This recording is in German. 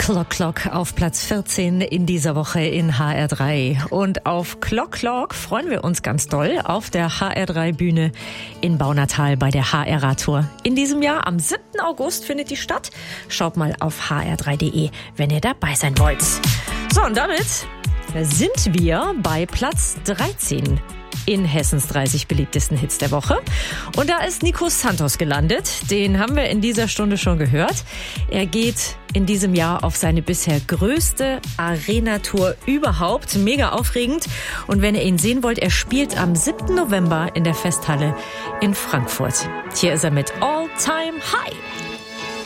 Clock Clock auf Platz 14 in dieser Woche in HR3. Und auf Clock Clock freuen wir uns ganz doll auf der HR3-Bühne in Baunatal bei der HR Radtour. In diesem Jahr am 7. August findet die statt. Schaut mal auf hr3.de, wenn ihr dabei sein wollt. So, und damit sind wir bei Platz 13 in Hessens 30 beliebtesten Hits der Woche. Und da ist Nico Santos gelandet. Den haben wir in dieser Stunde schon gehört. Er geht in diesem Jahr auf seine bisher größte Arena-Tour überhaupt. Mega aufregend. Und wenn ihr ihn sehen wollt, er spielt am 7. November in der Festhalle in Frankfurt. Hier ist er mit All Time High.